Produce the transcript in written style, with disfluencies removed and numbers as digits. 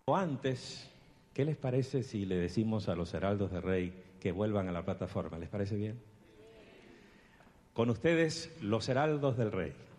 O antes, ¿qué les parece si le decimos a los heraldos de Rey que vuelvan a la plataforma? ¿Les parece bien? Con ustedes, los heraldos del Rey.